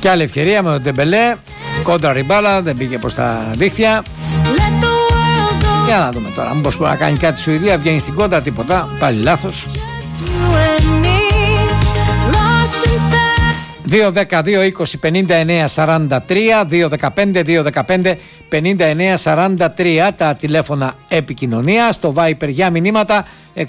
Και άλλη ευκαιρία με τον Ντεμπελέ. Κόντρα η μπάλα, δεν πήγε προς τα δίχτυα. Για να δούμε τώρα. Μήπως μπορεί να κάνει κάτι η Σουηδία. Βγαίνει στην κόντρα, τίποτα. Πάλι λάθος. 2-10-2-20-59-43 2-15-2-15-59-43 τα τηλέφωνα επικοινωνία. Στο Viper για μηνύματα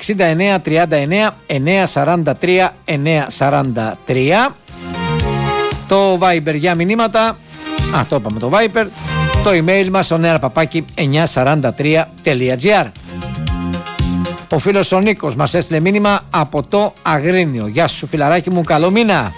69-39-943-943. Το Viber για μηνύματα, αυτό είπαμε το Viber. Το email μας oneair@943.gr. Ο φίλος ο Νίκος μας έστειλε μήνυμα από το Αγρίνιο. Γεια σου φιλαράκι μου, καλό μήνα.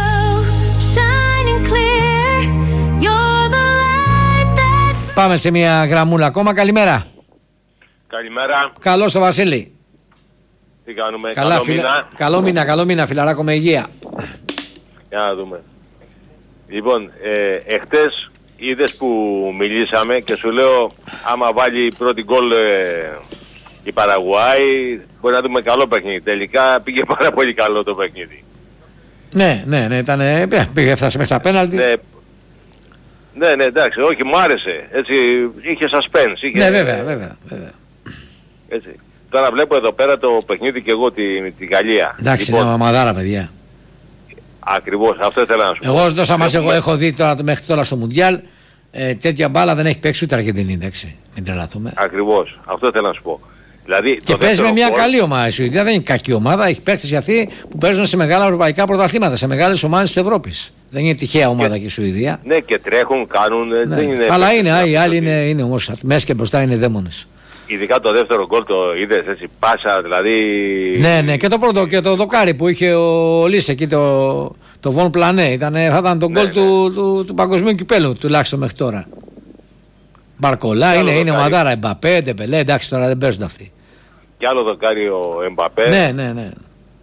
Πάμε σε μια γραμμούλα ακόμα. Καλημέρα. Καλημέρα. Καλώς το Βασίλη. Τι κάνουμε? Καλά, καλό μήνα φιλαράκο, με υγεία. Για να δούμε. Λοιπόν, εχθές είδες που μιλήσαμε και σου λέω άμα βάλει η πρώτη γκολ η Παραγουάη μπορεί να δούμε καλό παιχνίδι. Τελικά πήγε πάρα πολύ καλό το παιχνίδι. Ναι, έφτασε μέχρι τα πέναλτι. Ναι, εντάξει, όχι, μου άρεσε. Έτσι, είχε suspense. Ναι, βέβαια. Έτσι. Τώρα βλέπω εδώ πέρα το παιχνίδι και εγώ τη Γαλλία. Εντάξει, λοιπόν, είναι ομαδάρα, παιδιά. Ακριβώς, αυτό ήθελα να σου πω. Εγώ τόσα μας έχω δει μέχρι τώρα στο Μουντιάλ, τέτοια μπάλα δεν έχει παίξει ούτε Αργεντινή, εντάξει. Μην τρελαθούμε. Ακριβώς, αυτό ήθελα να σου πω. Δηλαδή, και παίζει με μια καλή ομάδα. Η Σουηδία δεν είναι κακή ομάδα. Έχει παίχτες για αυτοί που παίζουν σε μεγάλα ευρωπαϊκά πρωταθλήματα, σε μεγάλες ομάδες της Ευρώπης. Δεν είναι τυχαία ομάδα και η Σουηδία. Ναι, και τρέχουν, κάνουν. Ναι. Δεν είναι. Αλλά οι άλλοι είναι όμως μέσα και μπροστά είναι δαίμονες. Ειδικά το δεύτερο γκολ το είδες έτσι, πάσα δηλαδή. Ναι, και το πρώτο και το δοκάρι που είχε ο Λύς εκεί, το Βον Πλανέ. Θα ήταν το γκολ του παγκοσμίου κυπέλου τουλάχιστον μέχρι τώρα. Μπαρκολά είναι ομαδάρα. Εμπαπέ, Ντεμπελέ, εντάξει τώρα δεν παίζουν αυτοί. Κι άλλο δοκάρι ο Εμπαπέ. Ναι.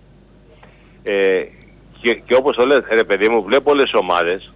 Και όπως το λες, ρε παιδί μου, βλέπω όλες τις ομάδες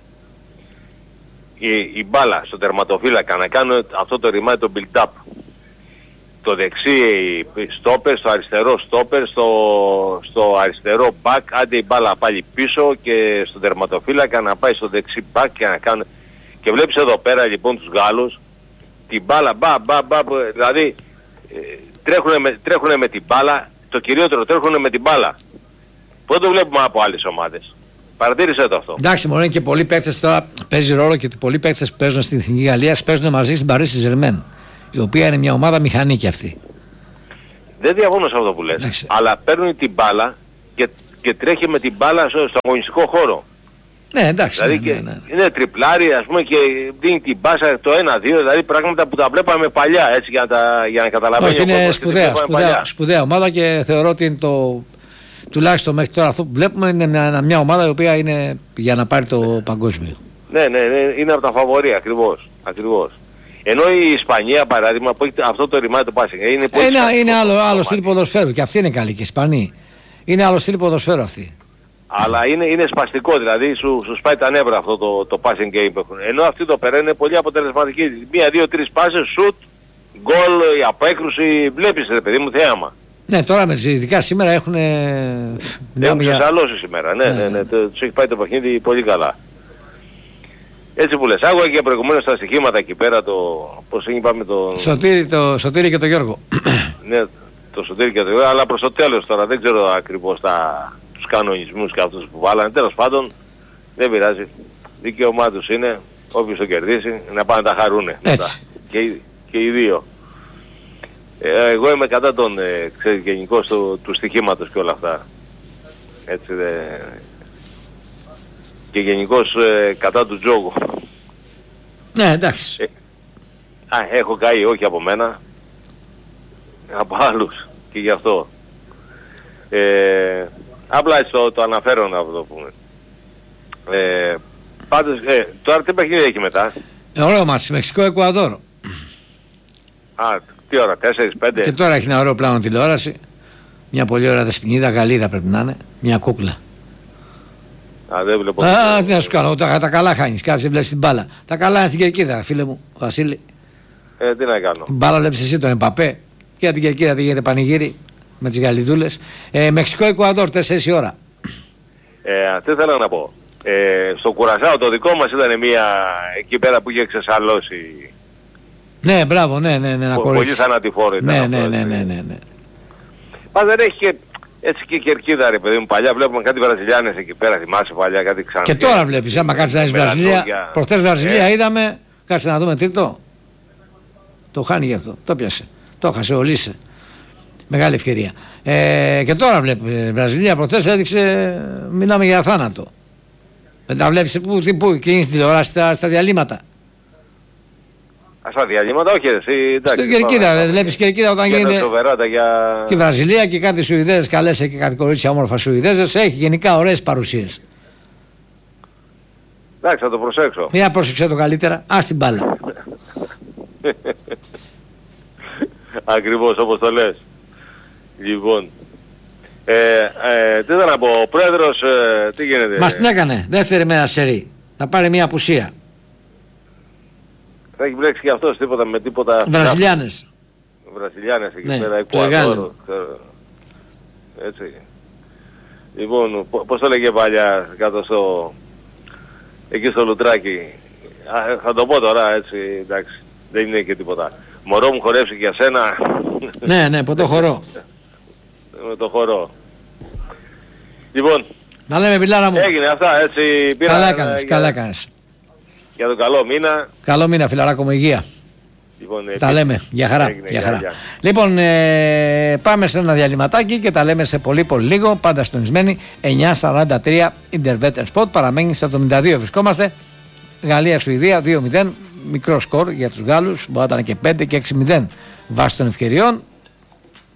η μπάλα στο τερματοφύλακα να κάνουν αυτό το ρημάδι, το build-up. Το δεξί στόπερ, στο αριστερό στόπερ, στο αριστερό back, άντε η μπάλα πάλι πίσω και στο τερματοφύλακα να πάει στο δεξί back και να κάνουν. Και βλέπεις εδώ πέρα λοιπόν τους Γάλλους, την μπάλα δηλαδή τρέχουνε με την μπάλα, το κυριότερο τρέχουνε με την μπάλα. Πού το βλέπουμε από άλλες ομάδες. Παρατήρησε το αυτό. Εντάξει, μόνο και πολλοί παίκτες τώρα παίζει ρόλο και ότι πολλοί παίκτες που παίζουν στην Εθνική Γαλλία παίζουν μαζί στην Παρί Σεν-Ζερμέν, η οποία είναι μια ομάδα μηχανή κι αυτή. Δεν διαφωνώ σε αυτό που λες. Εντάξει. Αλλά παίρνουν την μπάλα και τρέχει με την μπάλα στο αγωνιστικό χώρο. Ναι, εντάξει. Δηλαδή είναι τριπλάρι, ας πούμε, και δίνει την μπάσα το 1-2, δηλαδή πράγματα που τα βλέπαμε παλιά, έτσι, για να καταλαβαίνει. Όχι, είναι σπουδαία ομάδα και θεωρώ ότι είναι τουλάχιστον μέχρι τώρα αυτό που βλέπουμε είναι μια ομάδα η οποία είναι για να πάρει το παγκόσμιο. Ναι, είναι από τα φαβορί, ακριβώς. Ενώ η Ισπανία, παράδειγμα, που έχει αυτό το ρημάδι το passing, είναι άλλο στυλ ποδοσφαίρου και αυτή είναι καλή και η Ισπανία. Είναι άλλο στυλ ποδοσφαίρου αυτή. Αλλά είναι σπαστικό, δηλαδή σου σπάει τα νεύρα αυτό το passing game που έχουν. Ενώ αυτή το πέρα είναι πολύ αποτελεσματική. 1, 2, 3 πάσες, shoot, goal, η απέκρουση, βλέπεις ρε παιδί μου θέαμα. Ναι, τώρα ειδικά σήμερα έχουν ξεσαλώσει σήμερα, ναι. Τους έχει πάει το παιχνίδι πολύ καλά. Έτσι που λες, άκουγα και προηγουμένως τα στοιχήματα εκεί πέρα, πώς είπαμε Σωτήρη και το Γιώργο. Ναι, το Σωτήρη και το Γιώργο, αλλά προς το τέλος τώρα, δεν ξέρω ακριβώς τους κανονισμούς και αυτούς που βάλανε. Τέλος πάντων, δεν πειράζει, δικαίωμά τους είναι, όποιος το κερδίσει, να πάνε να τα χαρούνε. Έτσι. Και οι δύο. Εγώ είμαι κατά τον γενικώς του στοιχήματος και όλα αυτά. Έτσι και γενικώς κατά του τζόγου. Ναι, εντάξει. Έχω καεί, όχι από μένα, από άλλους και γι' αυτό. Απλά έτσι το αναφέρω να το πούμε. Πάντως, τώρα τι παιχνίδι έχει μετά? Ωραίο μάτς, Μεξικό-Εκουαδόρ. Τι ώρα, 4-5. Και τώρα έχει ένα ωραίο πλάνο τηλεόραση. Μια πολύ ωραία δεσποινίδα, Γαλλίδα πρέπει να είναι. Μια κούκλα. Δεν βλέπω. Τι να σου κάνω, τα καλά χάνεις, κάτσε βλέπεις την μπάλα. Τα καλά είναι στην κερκίδα, φίλε μου, Βασίλη. Τι να κάνω. Μπάλα βλέπεις εσύ τον Εμπαπέ. Και από την κερκίδα δεν γίνεται πανηγύρι με τις Γαλλιδούλες. Μεξικό-Εκουαδόρ, 4 η ώρα. Τι θέλω να πω. Στο Κουρασάο το δικό μας ήταν μια εκεί πέρα που είχε ξεσαλώσει. Ναι, μπράβο, ναι, ένα κορίτσι. Πολύ θανατηφόρο ήταν. Ναι. Μα δεν έχει και έτσι και κερκίδα ρε παιδί μου. Παλιά βλέπουμε κάτι Βραζιλιάνες εκεί πέρα, θυμάσαι παλιά κάτι ξανά. Και τώρα βλέπεις, άμα κάτσεις να είσαι Βραζιλία. Προχτές Βραζιλία είδαμε, κάτσε να δούμε τρίτο. Το χάνει γι' αυτό, το πιάσε. Το έχασε ο Λίσε. Μεγάλη ευκαιρία. Και τώρα βλέπει Βραζιλία, προχτές έδειξε, μιλάμε για θάνατο. Δεν τα βλέπεις πού και στην τηλεόραση στα διαλύματα. Στα διαλύματα, όχι εσύ. Στην κερκίδα, δεν βλέπεις κερκίδα όταν γίνεται. Και η Βραζιλία και κάτι Σουηδέζες καλές και κάτι κορίτσια όμορφα Σουηδέζες. Έχει γενικά ωραίες παρουσίες. Εντάξει, θα το προσέξω. Μια πρόσεξε το καλύτερα. Ας την μπάλα. Ακριβώς όπως το λες. Λοιπόν. Τι θα να πω, ο πρόεδρος τι γίνεται. Μας την έκανε, δεύτερη μέρα σερί. Θα πάρει μια απουσία. Θα έχει μπλέξει και αυτός τίποτα με τίποτα. Βραζιλιάνες εκεί ναι, πέρα. Το Εγάλιο. Έτσι. Λοιπόν, πώς το λέγε παλιά κάτω εκεί στο Λουτράκι. Θα το πω τώρα έτσι, εντάξει. Δεν είναι και τίποτα. Μωρό μου χορέψει για σένα. Ναι, ποτέ χορό. Με το χορό. Λοιπόν. Να λέμε μιλάρα μου. Έγινε αυτά έτσι. Καλά έκανες. Για τον καλό μήνα. Καλό μήνα φιλαράκο μου, υγεία. Λοιπόν, τα λέμε, για χαρά. Έγινε, για χαρά. Λοιπόν, πάμε σε ένα διαλυματάκι και τα λέμε σε πολύ λίγο. Πάντα συντονισμένοι. 9:43 Interveter Spot. Παραμένει στο 72. Βρισκόμαστε. Γαλλία-Σουηδία 2-0. Μικρό σκορ για τους Γάλλους. Μπορεί να ήταν και 5 και 6-0 βάσει των ευκαιριών.